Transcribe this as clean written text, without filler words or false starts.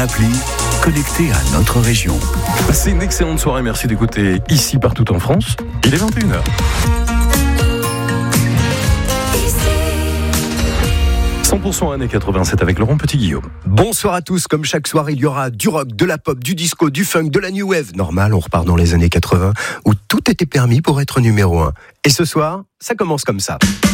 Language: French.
appli connectée à notre région. C'est une excellente soirée, merci d'écouter ici partout en France. Il est 21h. Années 87 avec Laurent Petit-Guillaume. Bonsoir à tous. Comme chaque soir, il y aura du rock, de la pop, du disco, du funk, de la new wave. Normal, on repart dans les années 80 où tout était permis pour être numéro 1. Et ce soir, ça commence comme ça.